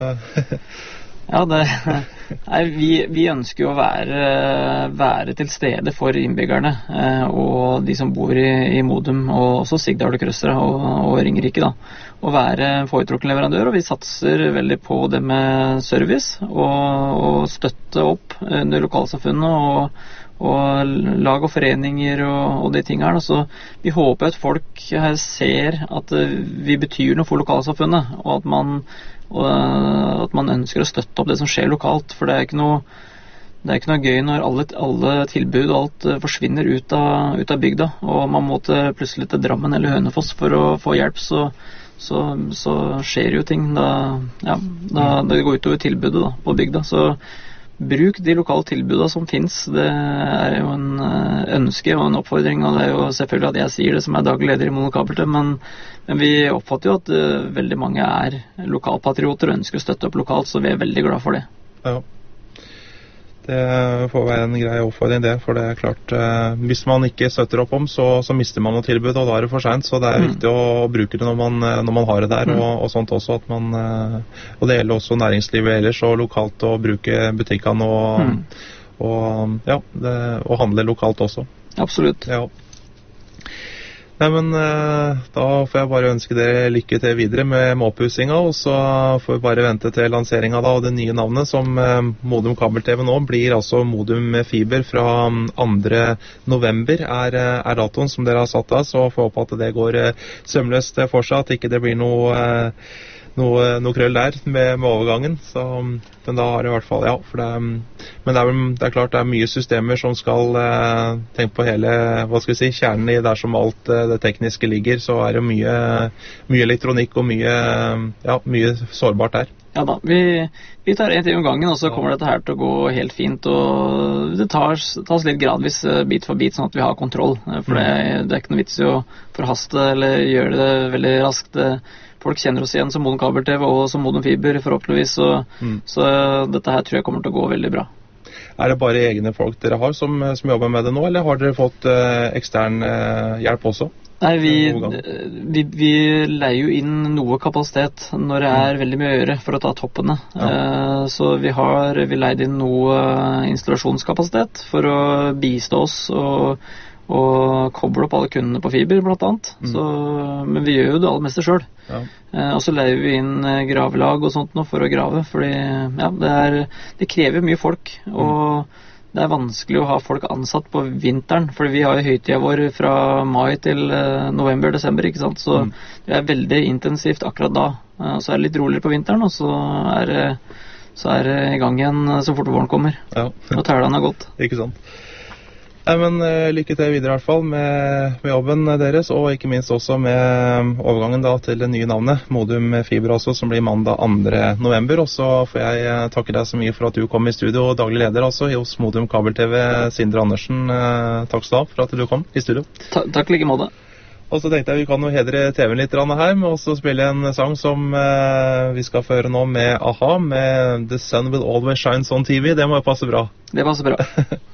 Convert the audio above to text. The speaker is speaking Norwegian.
Ja, vi ønsker jo å være til stede for innbyggerne og de som bor i Modum, og også Sigdal og Krøstra og Ringerike, da. Å være foretrukken leverandør, og vi satser veldig på det med service og støtte opp under lokalsamfunnet og lag og foreninger og de tingene her. Så vi håper at folk her ser at vi betyr noe for lokalsamfunnet, og at man ønsker å støtte opp det som skjer lokalt, for det er ikke noe gøy når alle tilbud og alt forsvinner ut av bygda, og man må plutselig til Drammen eller Hønefoss for å få hjelp, så skjer jo ting da det går utover tilbudet da, på bygda. Så bruk de lokale tilbudene som finnes. Det er jo en ønske og en oppfordring, og det er jo selvfølgelig at jeg sier det som er daglig leder i Modum Kabel-TV, men vi oppfatter jo at veldig mange er lokalpatrioter og ønsker å støtte opp lokalt, så vi er veldig glad for det. Ja, det får være en grei oppfordring det, for det er klart, hvis man ikke støtter opp om, så mister man noe tilbud, og da er det for sent, så det er viktig å bruke det når man har det der, og sånt også, at man, og det gjelder også næringslivet ellers, og lokalt å bruke butikkene og handle lokalt også. Absolutt. Ja. Nei, men da får jeg bare ønske dere lykke til videre med oppussinga, og så får vi bare vente til lanseringa da, og det nye navnet som Modum Kabel-TV nå blir altså Modum Fiber fra 2. november er datoen som dere har satt av, så får jeg håpe at det går sømløst for seg, at ikke det blir noe krøll der med overgangen, så, men da har det i hvert fall, ja, men det er klart det er mye systemer som skal tenke på hele, hva skal vi si, kjernen i der som alt det tekniske ligger, så er det mye elektronikk og mye sårbart der. Ja da, vi tar en ting om gangen, og så kommer dette her til å gå helt fint, og det tas litt gradvis bit for bit, sånn at vi har kontroll, for det er ikke noe vits i å forhaste eller gjøre det veldig raskt. Folk kjenner oss igjen som Modum Kabel-TV og som Modum Fiber forhåpentligvis, så dette her tror jeg kommer til å gå veldig bra. Er det bare egne folk dere har som jobber med det nå, eller har dere fått ekstern hjelp også? Nei, vi leier jo inn noe kapasitet når det er veldig mye å gjøre for å ta toppene. Ja. Så vi leid inn noe installasjonskapasitet for å bistå oss og koble opp alle kundene på fiber, blant annet. Men vi gjør jo det aller meste selv. Ja. Og så leier vi inn gravelag og sånt nå for å grave, fordi det krever mye folk, og det er vanskelig å ha folk ansatt på vinteren, fordi vi har jo høytida vår fra mai til november-desember, ikke sant? Så det er veldig intensivt akkurat da. Så er det litt roligere på vinteren, og så er det i gang igjen så fort våren kommer. Ja. Og tælene har gått. Ikke sant. Nei, men lykke til videre i hvert fall med jobben deres, og ikke minst også med overgangen da til det nye navnet, Modum Fiber også, som blir mandag 2. november, og så får jeg takke deg så mye for at du kom i studio, og daglig leder altså hos Modum Kabel-TV, Sindre Andersen. Takk skal du ha for at du kom i studio. Takk like måte. Og så tenkte jeg vi kan jo hedre TV-en litt her, med også spille en sang som vi skal få høre nå med A-ha, med The Sun Will Always Shine on TV. Det må jo passe bra. Det passer bra.